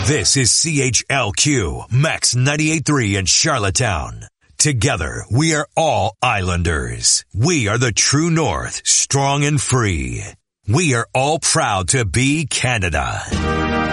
This is CHLQ Max 98.3 in Charlottetown. Together, we are all Islanders. We are the true north, strong and free. We are all proud to be Canada.